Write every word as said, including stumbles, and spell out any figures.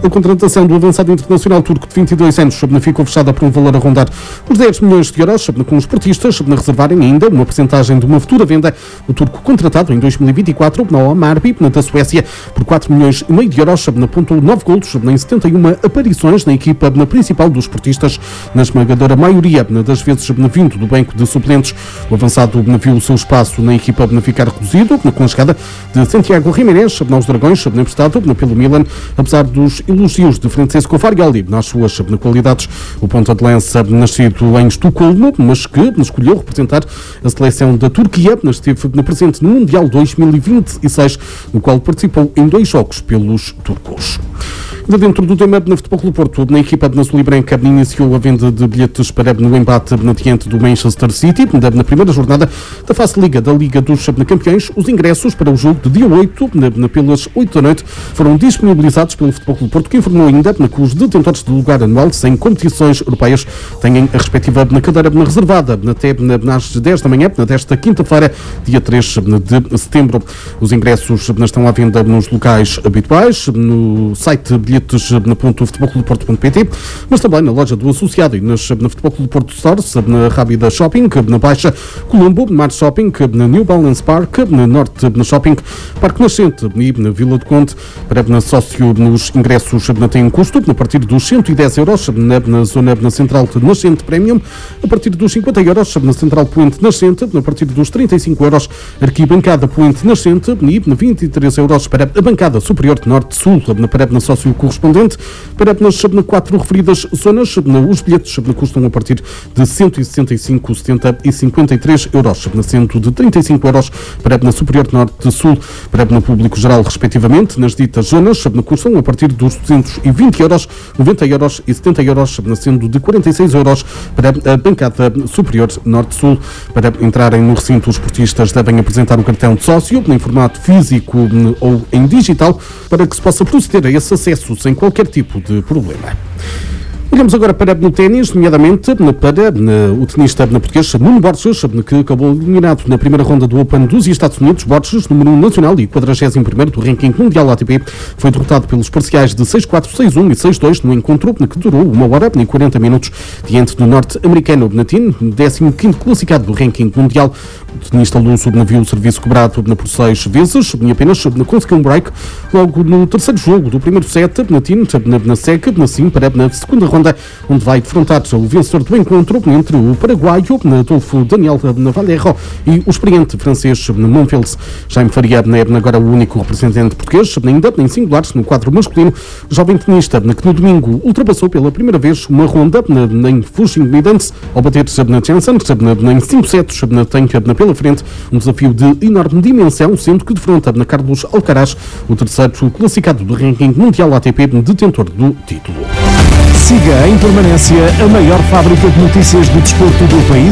A contratação do avançado internacional turco de vinte e dois anos ficou fechada por um valor a rondar os dez milhões de euros, com os esportistas reservarem ainda uma percentagem de uma futura venda. O turco, contratado em dois mil e vinte e quatro na Hammarby, da Suécia, por quatro milhões e meio de euros, apontou nove golos em setenta e uma aparições na equipa principal dos esportistas, na esmagadora maioria das vezes vindo do banco de suplentes. O avançado viu o seu espaço na equipa ficar reduzido com a chegada de Santiago Jiménez aos Dragões, emprestado pelo Milan, apesar dos elogios de Francesco Farioli nas suas qualidades. O ponta de lança, nascido em Estocolmo, mas que escolheu representar a seleção da Turquia, esteve presente no Mundial dois mil e vinte e seis, no qual participou em dois jogos pelos turcos. De dentro do tema no Futebol Clube Porto, na equipa de azul e branca iniciou a venda de bilhetes para no embate diante do Manchester City, na primeira jornada da fase Liga da Liga dos Campeões. Os ingressos para o jogo de dia oito, pelas oito da noite, foram disponibilizados pelo Futebol Clube Porto, que informou ainda que os detentores de lugar anual sem competições europeias têm a respectiva cadeira reservada até às dez da manhã desta quinta-feira, dia três de setembro. Os ingressos estão à venda nos locais habituais, no site bilhetes na ponto futebol clube porto ponto pt, mas também na loja do associado e nas, na Futebol Clube Porto Stores, na Rábida Shopping, na Baixa, Colombo, Mar Shopping, na New Balance Park, na Norte na Shopping, Parque Nascente e na Vila do Conde. Para na sócio, nos ingressos têm um custo a partir dos cento e dez euros na, na zona na Central Nascente Premium, a partir dos cinquenta euros na Central Poente Nascente, a partir dos trinta e cinco euros Arquibancada Poente Nascente e vinte e três euros para a bancada superior de Norte-Sul, para na sócio correspondente. Para nas quatro referidas zonas, os bilhetes custam a partir de cento e sessenta e cinco, setenta e cinquenta e três euros, sendo de trinta e cinco euros para na Superior Norte-Sul, para no público geral, respectivamente. Nas ditas zonas, custam a partir dos duzentos e vinte euros, noventa euros e setenta euros, sendo de quarenta e seis euros para a bancada Superior Norte-Sul. Para entrarem no recinto, os esportistas devem apresentar o cartão de sócio em formato físico ou em digital, para que se possa proceder a esse acesso sem qualquer tipo de problema. Olhamos agora para no ténis, nomeadamente para o tenista português Nuno Borges, que acabou eliminado na primeira ronda do Open dos Estados Unidos. Borges, número um nacional e quadragésimo primeiro do ranking mundial A T P, foi derrotado pelos parciais de seis quatro, seis um e seis dois no encontro que durou uma hora e quarenta minutos diante do norte-americano Natin, décimo quinto classificado do ranking mundial. O tenista luso viu o serviço cobrado por seis vezes e apenas conseguiu um break logo no terceiro jogo do primeiro set. Natin na seca, assim para na segunda ronda, onde vai defrontar o vencedor do encontro entre o paraguaio Adolfo Daniel Valero e o experiente francês Monfils. Jaime Faria é agora o único representante português, ainda em singulares, no quadro masculino. O jovem tenista, que no domingo ultrapassou pela primeira vez uma ronda em Flushing Meadows, ao bater na Janssen, em cinco sets, tem pela frente um desafio de enorme dimensão, sendo que defronta na Carlos Alcaraz, o terceiro classificado do ranking mundial A T P, detentor do título. Siga em permanência a maior fábrica de notícias do desporto do país.